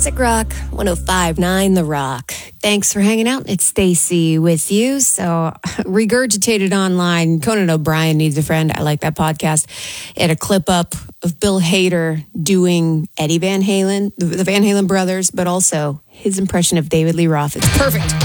Classic Rock 105.9 The Rock. Thanks for hanging out. It's Stacy with you. So, regurgitated online, Conan O'Brien Needs a Friend. I like that podcast. It had a clip up of Bill Hader doing Eddie Van Halen, the Van Halen brothers, but also his impression of David Lee Roth. It's perfect.